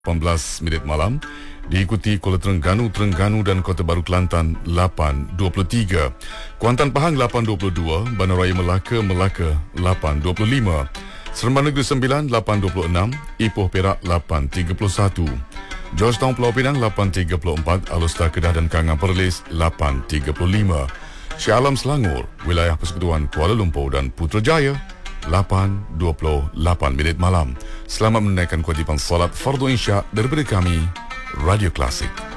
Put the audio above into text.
18 minit malam, diikuti Kuala Terengganu dan Kota Baru Kelantan 8.23, Kuantan Pahang 8.22, Bandaraya Melaka 8.25, Seremban Negeri Sembilan 8.26, Ipoh Perak 8.31, Georgetown Pulau Pinang 8.34, Alor Kedah dan Kangan Perlis 8.35, Shah Alam Selangor, Wilayah Persekutuan Kuala Lumpur dan Putrajaya 8.28 minit malam. Selamat menunaikan kewajipan solat fardu Isya daripada kami, Radio Klasik.